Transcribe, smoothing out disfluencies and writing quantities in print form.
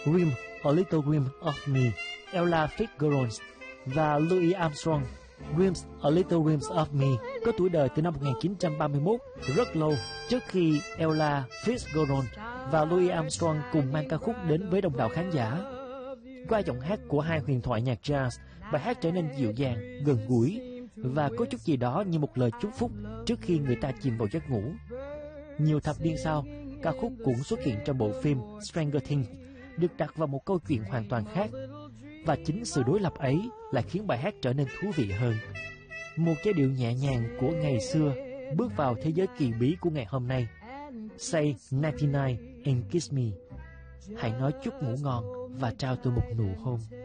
Dream, A Little Dream of Me, Ella Fitzgerald và Louis Armstrong. Dreams, A Little Dreams of Me có tuổi đời từ năm 1931, rất lâu trước khi Ella Fitzgerald và Louis Armstrong cùng mang ca khúc đến với đông đảo khán giả. Qua giọng hát của hai huyền thoại nhạc jazz, bài hát trở nên dịu dàng, gần gũi và có chút gì đó như một lời chúc phúc trước khi người ta chìm vào giấc ngủ. Nhiều thập niên sau, ca khúc cũng xuất hiện trong bộ phim Stranger Things, được đặt vào một câu chuyện hoàn toàn khác. Và chính sự đối lập ấy lại khiến bài hát trở nên thú vị hơn. Một giai điệu nhẹ nhàng của ngày xưa bước vào thế giới kỳ bí của ngày hôm nay. Say 99 and kiss me. Hãy nói chúc ngủ ngon và trao tôi một nụ hôn.